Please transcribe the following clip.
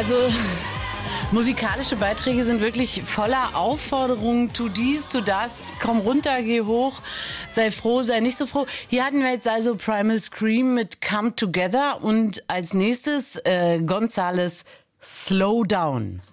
Also musikalische Beiträge sind wirklich voller Aufforderungen. Tu dies, tu das, komm runter, geh hoch, sei froh, sei nicht so froh. Hier hatten wir jetzt also Primal Scream mit Come Together und als nächstes Gonzales Slow Down.